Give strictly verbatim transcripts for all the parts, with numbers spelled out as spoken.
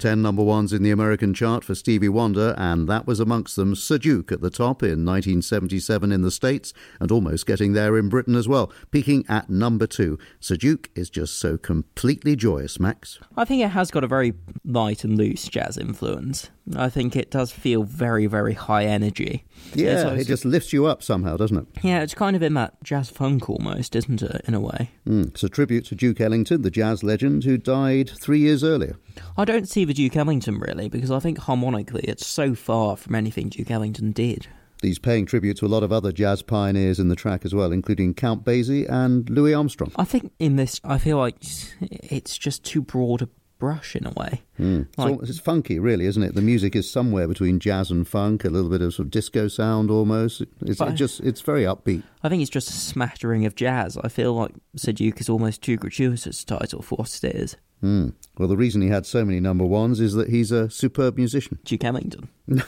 Ten number ones in the American chart for Stevie Wonder, and that was amongst them Sir Duke at the top in nineteen seventy-seven in the States, and almost getting there in Britain as well, peaking at number two. Sir Duke is just so completely joyous, Max. I think it has got a very light and loose jazz influence. I think it does feel very, very high energy. Yeah, it just lifts you up somehow, doesn't it? Yeah, it's kind of in that jazz funk almost, isn't it, in a way? Mm, it's a tribute to Duke Ellington, the jazz legend who died three years earlier. I don't see the Duke Ellington, really, because I think harmonically it's so far from anything Duke Ellington did. He's paying tribute to a lot of other jazz pioneers in the track as well, including Count Basie and Louis Armstrong. I think in this, I feel like it's just too broad a brush in a way. Mm. Like, it's, it's funky, really, isn't it? The music is somewhere between jazz and funk, a little bit of sort of disco sound almost. It's it just it's very upbeat. I think it's just a smattering of jazz. I feel like Sir Duke is almost too gratuitous a title for what it is. Mm. Well, the reason he had so many number ones is that he's a superb musician. Duke Ellington.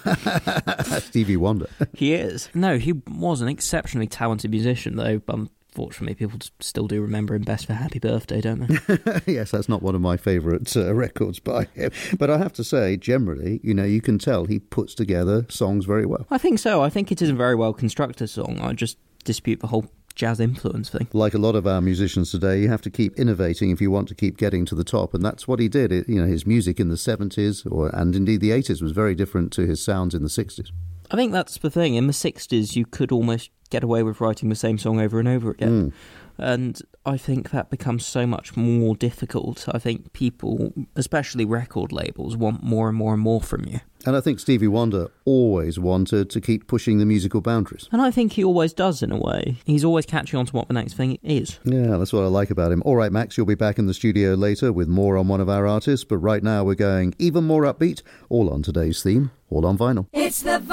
Stevie Wonder. He is. No, he was an exceptionally talented musician, though. Unfortunately, people still do remember him best for Happy Birthday, don't they? Yes, that's not one of my favourite uh, records by him. But I have to say, generally, you know, you can tell he puts together songs very well. I think so. I think it is a very well constructed song. I just dispute the whole jazz influence thing. Like a lot of our musicians today, you have to keep innovating if you want to keep getting to the top, and that's what he did. It, you know, his music in the seventies or and indeed the eighties was very different to his sounds in the sixties. I think that's the thing. In the sixties, you could almost get away with writing the same song over and over again. Mm. And I think that becomes so much more difficult. I think people, especially record labels, want more and more and more from you. And I think Stevie Wonder always wanted to keep pushing the musical boundaries. And I think he always does, in a way. He's always catching on to what the next thing is. Yeah, that's what I like about him. All right, Max, you'll be back in the studio later with more on one of our artists, but right now we're going even more upbeat, all on today's theme, all on vinyl. It's the